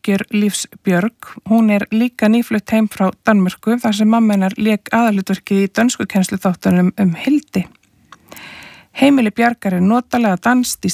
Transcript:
Valgerður Lífs Björg. Hún líka nýflutt heim frá Danmörku þar sem mamma hennar lék aðalhlutverkið í dönskukennsluþáttunum Hildi. Heimili Bjargar notalega danskt í